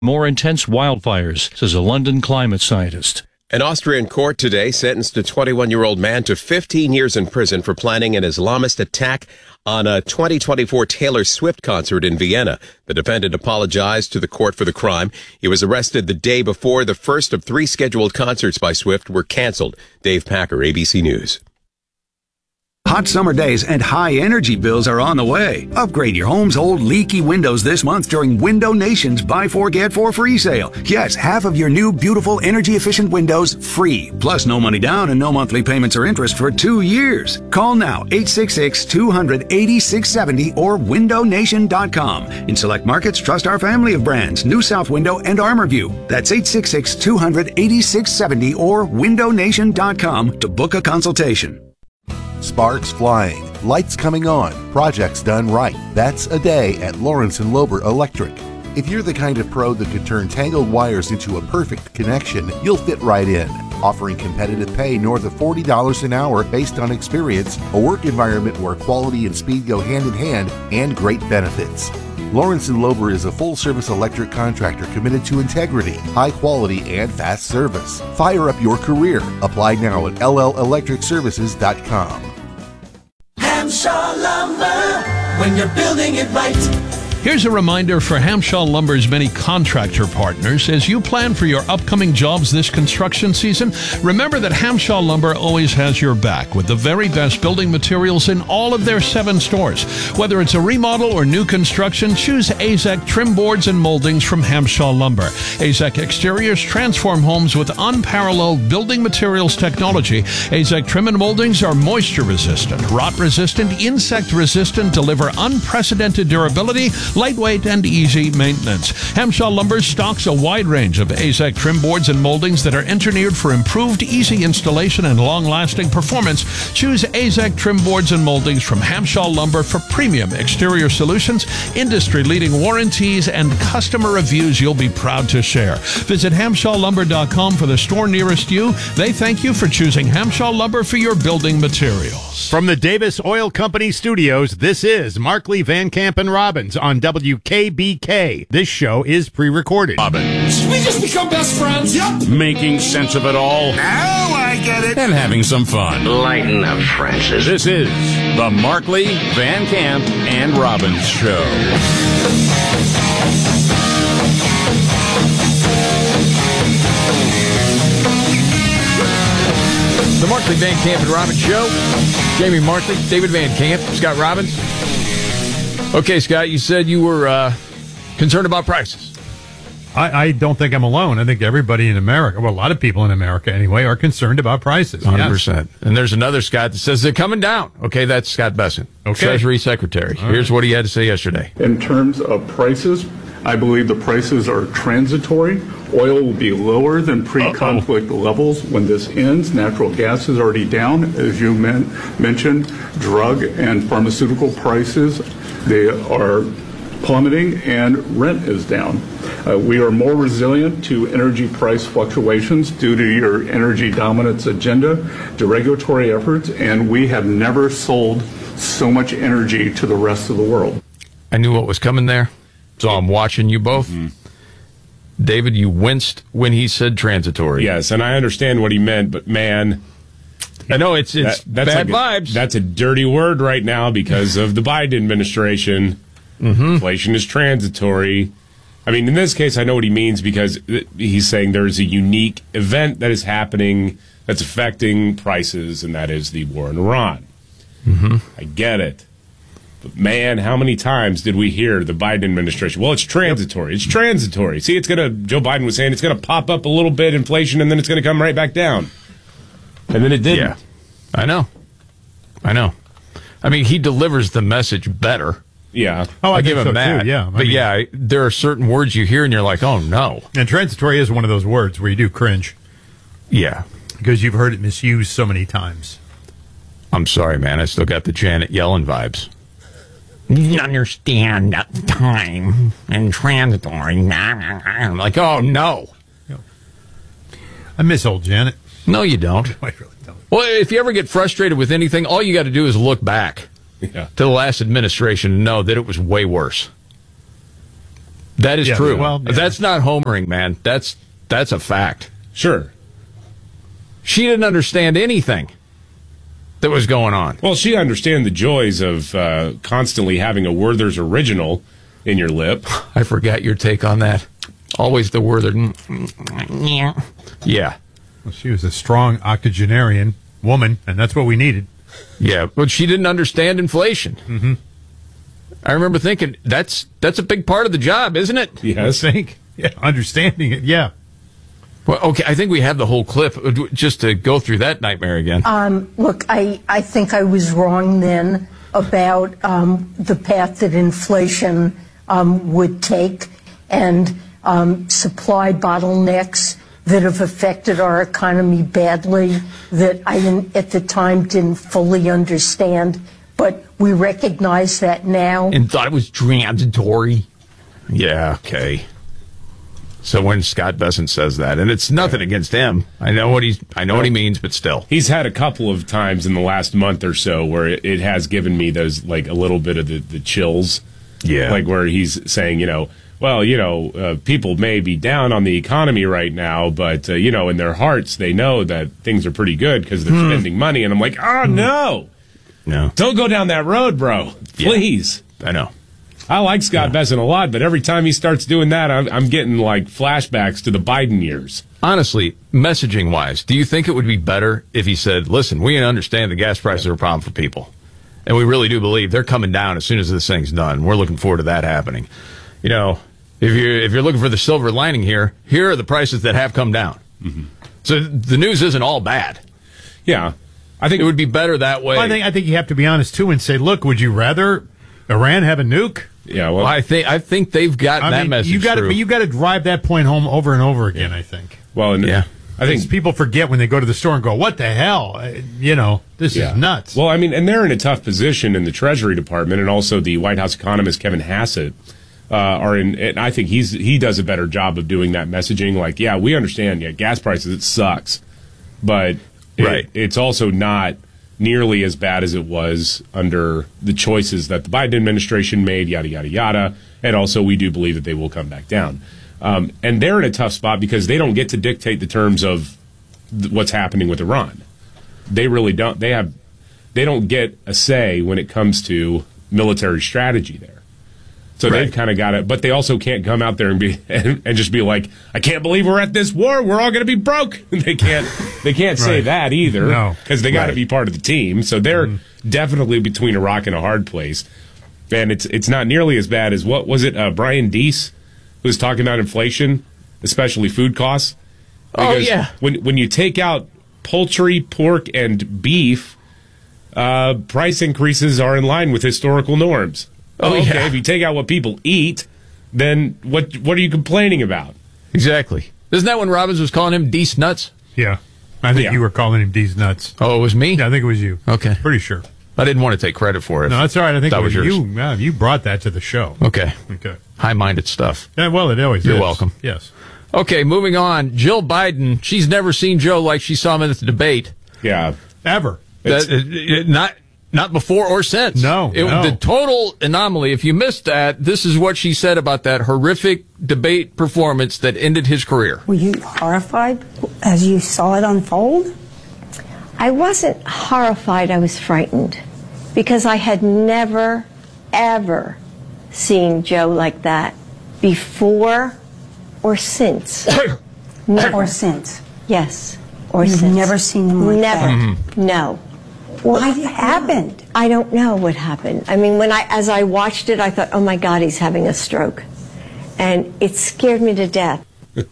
more intense wildfires, says a London climate scientist. An Austrian court today sentenced a 21-year-old man to 15 years in prison for planning an Islamist attack on a 2024 Taylor Swift concert in Vienna. The defendant apologized to the court for the crime. He was arrested the day before the first of 3 scheduled concerts by Swift were canceled. Dave Packer, ABC News. Hot summer days and high energy bills are on the way. Upgrade your home's old leaky windows this month during Window Nation's Buy 4 Get 4 free sale. Yes, half of your new beautiful energy efficient windows free. Plus no money down and no monthly payments or interest for 2 years. Call now 866-200-8670 or windownation.com. In select markets, trust our family of brands, New South Window and ArmorView. That's 866-200-8670 or windownation.com to book a consultation. Sparks flying, lights coming on, projects done right. That's a day at Lawrence & Lober Electric. If you're the kind of pro that could turn tangled wires into a perfect connection, you'll fit right in. Offering competitive pay north of $40 an hour based on experience, a work environment where quality and speed go hand in hand, and great benefits. Lawrence & Lober is a full-service electric contractor committed to integrity, high quality, and fast service. Fire up your career. Apply now at LLElectricServices.com. Hamshaw Lumber, when you're building it right. Here's a reminder for Hamshaw Lumber's many contractor partners. As you plan for your upcoming jobs this construction season, remember that Hamshaw Lumber always has your back with the very best building materials in all of their 7 stores. Whether it's a remodel or new construction, choose AZEK trim boards and moldings from Hamshaw Lumber. AZEK Exteriors transform homes with unparalleled building materials technology. AZEK trim and moldings are moisture resistant, rot resistant, insect resistant, deliver unprecedented durability, lightweight and easy maintenance. Hamshaw Lumber stocks a wide range of AZEK trim boards and moldings that are engineered for improved, easy installation and long-lasting performance. Choose AZEK trim boards and moldings from Hamshaw Lumber for premium exterior solutions, industry-leading warranties, and customer reviews you'll be proud to share. Visit HamshawLumber.com for the store nearest you. They thank you for choosing Hamshaw Lumber for your building materials. From the Davis Oil Company studios, this is Markley, Van Camp, and Robbins on WKBK. This show is pre-recorded. Robbins. We just become best friends. Yep. Making sense of it all. Now I get it. And having some fun. Lighten up, Francis. This is the Markley, Van Camp, and Robbins Show. The Markley, Van Camp, and Robbins Show. Jamie Markley, David Van Camp, Scott Robbins. Okay, Scott, you said you were concerned about prices. I don't think I'm alone. I think everybody in America, well, a lot of people in America anyway, are concerned about prices. 100%. Yes. And there's another Scott that says they're coming down. Okay, that's Scott Besson, Treasury Secretary. Here's what he had to say yesterday. In terms of prices, I believe the prices are transitory. Oil will be lower than pre-conflict levels when this ends. Natural gas is already down. As you mentioned, drug and pharmaceutical prices, they are plummeting, and rent is down. We are more resilient to energy price fluctuations due to your energy dominance agenda, to regulatory efforts, and we have never sold so much energy to the rest of the world. I knew what was coming there, so I'm watching you both. Mm-hmm. David, you winced when he said transitory. Yes, and I understand what he meant, but man, I know it's bad vibes. That's a dirty word right now because of the Biden administration. Mm-hmm. Inflation is transitory. I mean, in this case, I know what he means because he's saying there's a unique event that is happening that's affecting prices, and that is the war in Iran. Mm-hmm. I get it. But, man, how many times did we hear the Biden administration? Well, it's transitory. It's transitory. See, Joe Biden was saying it's going to pop up a little bit, inflation, and then it's going to come right back down. And then it didn't. Yeah, I know. I mean, he delivers the message better. Yeah. Oh, I give him so that. Too, yeah. But there are certain words you hear and you're like, oh, no. And transitory is one of those words where you do cringe. Yeah. Because you've heard it misused so many times. I'm sorry, man. I still got the Janet Yellen vibes. You understand that time and transitory. I'm like, oh, no. I miss old Janet. No, you don't. I really don't. Well, if you ever get frustrated with anything, all you got to do is look back to the last administration and know that it was way worse. That is true. Well, yeah. That's not homering, man. That's a fact. Sure. She didn't understand anything that was going on. Well, she understands the joys of constantly having a Werther's Original in your lip. I forgot your take on that. Always the Werther. Yeah. Well, she was a strong octogenarian woman, and that's what we needed. Yeah, but she didn't understand inflation. Mm-hmm. I remember thinking, that's a big part of the job, isn't it? Yes. I think. Yeah, understanding it, yeah. Well, okay, I think we have the whole clip just to go through that nightmare again. Look, I think I was wrong then about the path that inflation would take and supply bottlenecks that have affected our economy badly that I at the time didn't fully understand. But we recognize that now. And thought it was transitory. Yeah, okay. So when Scott Bessent says that, and it's nothing against him, I know what he means, but still, he's had a couple of times in the last month or so where it has given me those like a little bit of the chills. Yeah, like where he's saying, people may be down on the economy right now, but in their hearts they know that things are pretty good because they're spending money. And I'm like, no, don't go down that road, bro. Please. Yeah, I know. I like Scott Bessent a lot, but every time he starts doing that, I'm getting like flashbacks to the Biden years. Honestly, messaging-wise, do you think it would be better if he said, listen, we understand the gas prices are a problem for people, and we really do believe they're coming down as soon as this thing's done. We're looking forward to that happening. If you're looking for the silver lining here are the prices that have come down. Mm-hmm. So the news isn't all bad. Yeah. I think it would be better that way. Well, I think you have to be honest, too, and say, look, would you rather Iran have a nuke? Yeah, well, I think they've got that message. You got to drive that point home over and over again. I think. Well, I think people forget when they go to the store and go, "What the hell?" This is nuts. Well, and they're in a tough position in the Treasury Department, and also the White House economist Kevin Hassett are in. And I think he does a better job of doing that messaging. Like, yeah, we understand. Yeah, gas prices, it sucks, but it's also not nearly as bad as it was under the choices that the Biden administration made, yada, yada, yada. And also, we do believe that they will come back down. And they're in a tough spot because they don't get to dictate the terms of what's happening with Iran. They really don't. They don't get a say when it comes to military strategy there. So they've kind of got it, but they also can't come out there and just be like, I can't believe we're at this war. We're all going to be broke. They can't say that either because they got to be part of the team. So they're definitely between a rock and a hard place. And it's not nearly as bad as what was it? Brian Deese who was talking about inflation, especially food costs. Because when you take out poultry, pork, and beef, price increases are in line with historical norms. Okay, if you take out what people eat, then what are you complaining about? Exactly. Isn't that when Robbins was calling him Deese Nuts? Yeah. I think you were calling him Deese Nuts. Oh, it was me? Yeah, I think it was you. Okay. Pretty sure. I didn't want to take credit for it. No, that's all right. I think that was yours. You brought that to the show. Okay. High-minded stuff. Yeah, well, it always is. You're welcome. Yes. Okay, moving on. Jill Biden, she's never seen Joe like she saw him at the debate. Yeah. Ever. Not before or since. No. The total anomaly. If you missed that, this is what she said about that horrific debate performance that ended his career. Were you horrified as you saw it unfold? I wasn't horrified. I was frightened because I had never, ever seen Joe like that before or since. Never. Or since? Yes. Or You've since. Never seen him like never. that? Mm-hmm. No. What happened? I don't know what happened. I mean, as I watched it, I thought, oh my God, he's having a stroke. And it scared me to death.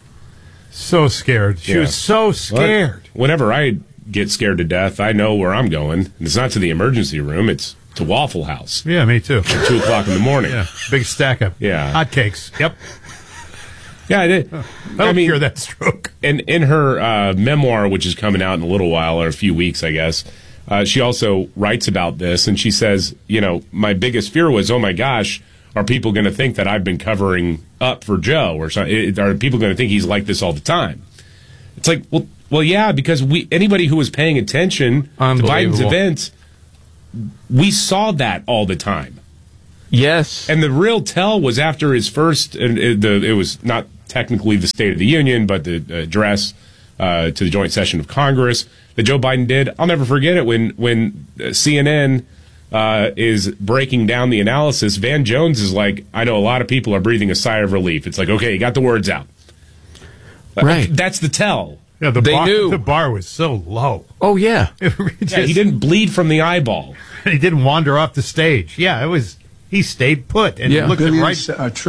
So scared. She was so scared. Whenever I get scared to death, I know where I'm going. It's not to the emergency room. It's to Waffle House. Yeah, me too. At 2 o'clock in the morning. Yeah, big stack of hotcakes. Yep. Yeah, I did. I mean, cure that stroke. And in her memoir, which is coming out in a little while, or a few weeks, I guess, she also writes about this, and she says, my biggest fear was, oh my gosh, are people going to think that I've been covering up for Joe, or something? Are people going to think he's like this all the time? It's like, well, yeah, because anybody who was paying attention to Biden's events, we saw that all the time. Yes. And the real tell was after his first, it was not technically the State of the Union, but the address to the joint session of Congress that Joe Biden did. I'll never forget it when CNN is breaking down the analysis. Van Jones is like, I know a lot of people are breathing a sigh of relief. It's like, okay, you got the words out. Right. That's the tell. Yeah, the bar was so low. Oh, yeah. He didn't bleed from the eyeball. He didn't wander off the stage. Yeah, he stayed put and looked at right.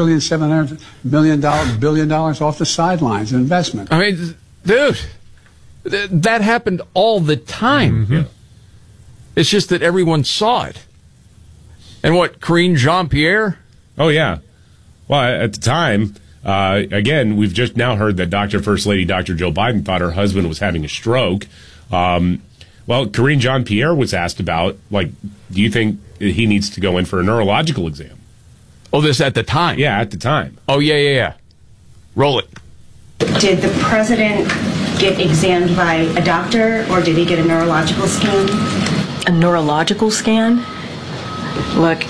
$1.7 billion off the sidelines investment. I mean, dude, that happened all the time. Mm-hmm. It's just that everyone saw it. And what, Karine Jean-Pierre? Oh, yeah. Well, at the time, again, we've just now heard that First Lady Dr. Joe Biden thought her husband was having a stroke. Well, Karine Jean-Pierre was asked about, do you think he needs to go in for a neurological exam? Oh, this at the time? Yeah, at the time. Oh, yeah. Roll it. Did the president get examined by a doctor, or did he get a neurological scan? A neurological scan? Look,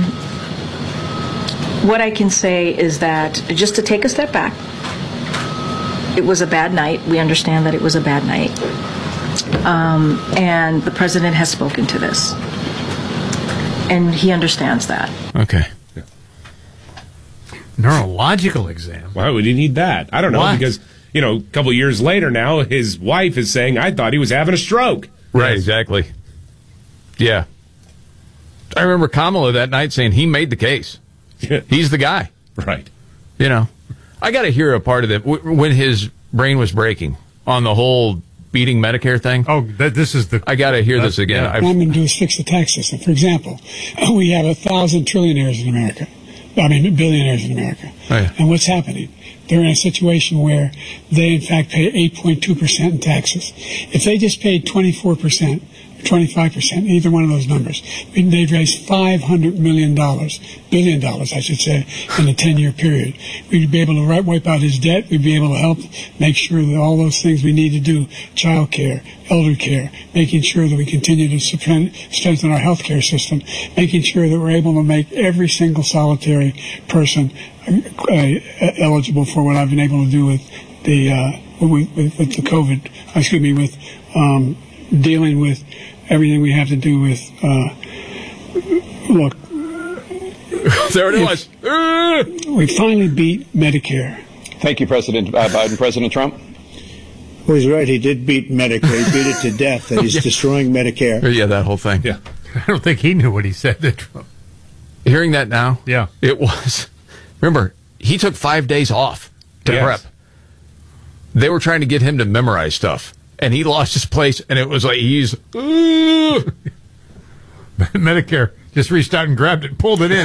what I can say is that, just to take a step back, it was a bad night. We understand that it was a bad night. And the president has spoken to this. And he understands that. Okay. Yeah. Neurological exam? Why would he need that? I don't know, Why? because, a couple years later now, his wife is saying, I thought he was having a stroke. Right, exactly. Yeah. I remember Kamala that night saying he made the case. He's the guy. Right. I got to hear a part of that when his brain was breaking on the whole beating Medicare thing. Oh, this is the... I got to hear this again. What I'm going to do is fix the tax system. For example, we have 1,000 trillionaires in America. Billionaires in America. Oh, yeah. And what's happening? They're in a situation where they, in fact, pay 8.2% in taxes. If they just paid 24%, 25%, either one of those numbers, they'd raise $500 billion, I should say, in a 10-year period. We'd be able to wipe out his debt. We'd be able to help make sure that all those things we need to do, child care, elder care, making sure that we continue to strengthen our health care system, making sure that we're able to make every single solitary person eligible for what I've been able to do with the COVID, with dealing with everything we have to do with, look. There it was. We finally beat Medicare. Thank you, President Biden. President Trump? Well, he's right. He did beat Medicare. He beat it to death, and he's destroying Medicare. Yeah, that whole thing. Yeah. I don't think he knew what he said to Trump. Hearing that now? Yeah. It was. Remember, he took 5 days off to prep. They were trying to get him to memorize stuff. And he lost his place, and it was like he's... Medicare just reached out and grabbed it, pulled it in.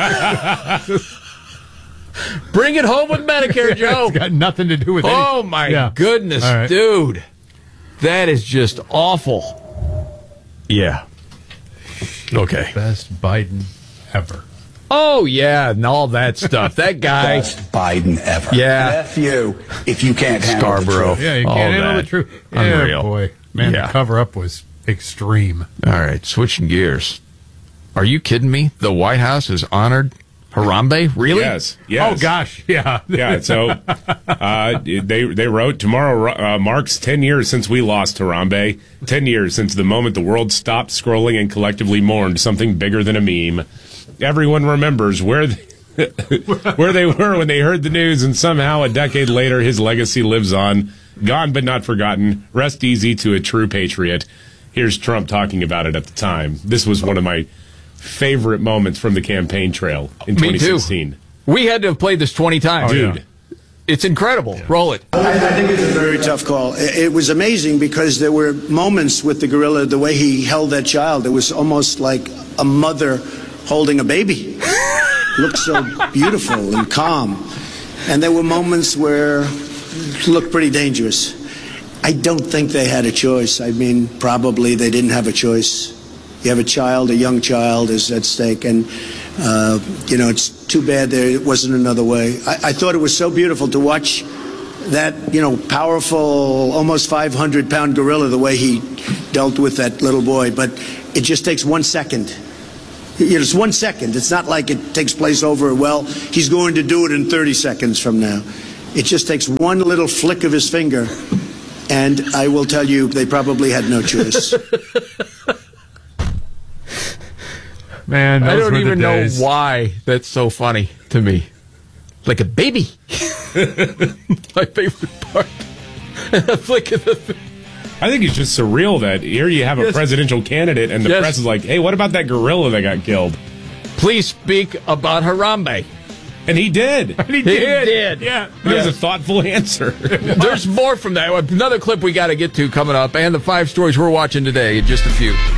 Bring it home with Medicare, Joe. It's got nothing to do with it. Oh, my goodness, right. Dude. That is just awful. Yeah. Okay. Best Biden ever. Oh, yeah, and all that stuff. That guy. Best Biden ever. Yeah. F you if you can't handle Scarborough. the truth. Yeah, you can't handle the truth. Unreal. Yeah, boy. Man, the cover-up was extreme. All right, switching gears. Are you kidding me? The White House has honored Harambe? Really? Yes. Oh, gosh, yeah. Yeah, so they wrote, tomorrow marks 10 years since we lost Harambe, 10 years since the moment the world stopped scrolling and collectively mourned something bigger than a meme. Everyone remembers where they were when they heard the news, and somehow a decade later his legacy lives on, gone but not forgotten. Rest easy to a true patriot. Here's Trump talking about it at the time. This was one of my favorite moments from the campaign trail in 2016. Me too. We had to have played this 20 times. Dude. Yeah. It's incredible. Yeah. Roll it. I think it's a very tough call. It was amazing because there were moments with the gorilla, the way he held that child. It was almost like a mother holding a baby. Looked so beautiful and calm. And there were moments where it looked pretty dangerous. I don't think they had a choice. I mean, probably they didn't have a choice. You have a child, a young child is at stake, and, it's too bad there wasn't another way. I thought it was so beautiful to watch that, powerful, almost 500-pound gorilla, the way he dealt with that little boy. But it just takes 1 second. It's 1 second. It's not like it takes place over, well, he's going to do it in 30 seconds from now. It just takes one little flick of his finger, and I will tell you, they probably had no choice. Man, I those don't were the even know days. why that's so funny to me. Like a baby. My favorite part. Flick of the I think it's just surreal that here you have a presidential candidate and the press is like, hey, what about that gorilla that got killed? Please speak about Harambe. And he did. He did. Yeah. That was a thoughtful answer. There's more from that. Another clip we got to get to coming up, and the 5 stories we're watching today in just a few.